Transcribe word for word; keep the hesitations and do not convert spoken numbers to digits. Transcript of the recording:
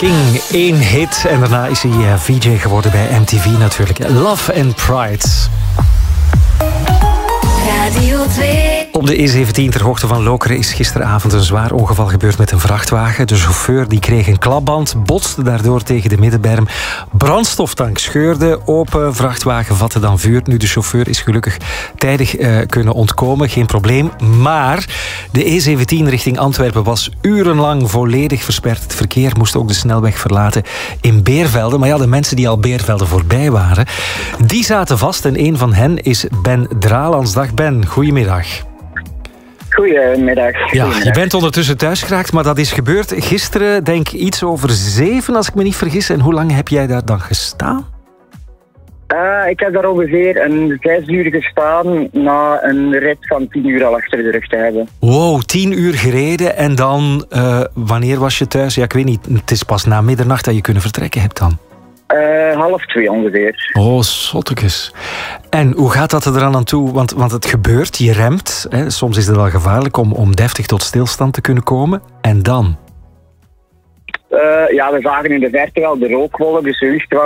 King, één hit. En daarna is hij uh, V J geworden bij M T V natuurlijk. Love and Pride. Radio twee. Op de E zeventien ter hoogte van Lokeren is gisteravond een zwaar ongeval gebeurd met een vrachtwagen. De chauffeur die kreeg een klapband, botste daardoor tegen de middenberm. Brandstoftank scheurde, open vrachtwagen vatte dan vuur. Nu, de chauffeur is gelukkig tijdig uh, kunnen ontkomen, geen probleem. Maar de E zeventien richting Antwerpen was urenlang volledig versperd. Het verkeer moest ook de snelweg verlaten in Beervelde. Maar ja, de mensen die al Beervelde voorbij waren, die zaten vast. En een van hen is Ben Dralans. Dag Ben, goedemiddag. Goedemiddag. Ja, je bent ondertussen thuis geraakt, maar dat is gebeurd gisteren, denk ik, iets over zeven, als ik me niet vergis. En hoe lang heb jij daar dan gestaan? Uh, ik heb daar ongeveer een zes uur gestaan na een rit van tien uur al achter de rug te hebben. Wow, tien uur gereden en dan, uh, wanneer was je thuis? Ja, ik weet niet, het is pas na middernacht dat je kunnen vertrekken hebt dan. Uh, half twee ongeveer. Oh, zottekes. En hoe gaat dat er dan aan toe? Want, want het gebeurt, je remt. Hè. Soms is het wel gevaarlijk om, om deftig tot stilstand te kunnen komen. En dan? Uh, ja, we zagen in de verte wel de rookwolk, dus we wisten wel